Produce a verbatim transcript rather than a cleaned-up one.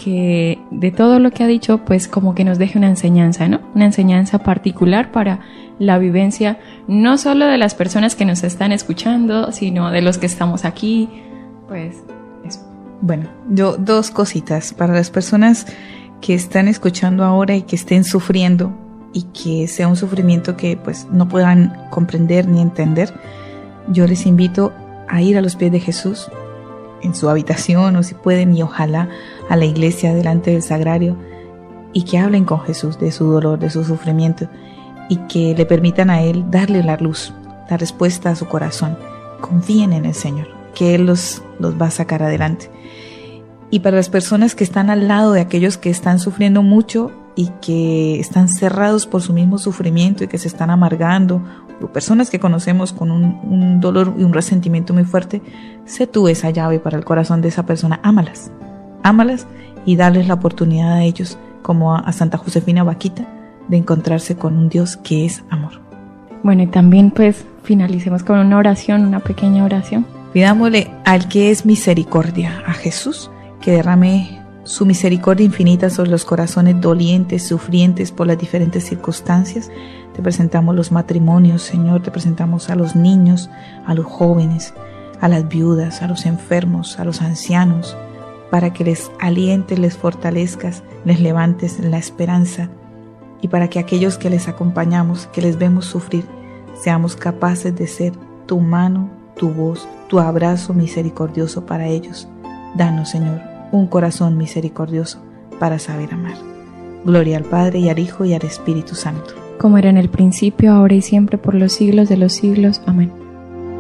que de todo lo que ha dicho, pues como que nos deje una enseñanza, ¿no? Una enseñanza particular para la vivencia, no solo de las personas que nos están escuchando, sino de los que estamos aquí, pues eso. Bueno, yo dos cositas para las personas que están escuchando ahora y que estén sufriendo y que sea un sufrimiento que pues no puedan comprender ni entender. Yo les invito a ir a los pies de Jesús en su habitación o si pueden y ojalá a la iglesia delante del sagrario y que hablen con Jesús de su dolor, de su sufrimiento y que le permitan a Él darle la luz, la respuesta a su corazón. Confíen en el Señor, que Él los, los va a sacar adelante. Y para las personas que están al lado de aquellos que están sufriendo mucho y que están cerrados por su mismo sufrimiento y que se están amargando, o personas que conocemos con un, un dolor y un resentimiento muy fuerte, sé tú esa llave para el corazón de esa persona. Ámalas, ámalas y darles la oportunidad a ellos, como a, a Santa Josefina Vaquita, de encontrarse con un Dios que es amor. Bueno, y también pues finalicemos con una oración, una pequeña oración. Pidámosle al que es misericordia, a Jesús, que derrame su misericordia infinita sobre los corazones dolientes, sufrientes por las diferentes circunstancias. Te presentamos los matrimonios, Señor, te presentamos a los niños, a los jóvenes, a las viudas, a los enfermos, a los ancianos, para que les alientes, les fortalezcas, les levantes la esperanza y para que aquellos que les acompañamos, que les vemos sufrir, seamos capaces de ser tu mano, tu voz, tu abrazo misericordioso para ellos. Danos, Señor, un corazón misericordioso para saber amar. Gloria al Padre y al Hijo y al Espíritu Santo. Como era en el principio, ahora y siempre, por los siglos de los siglos. Amén.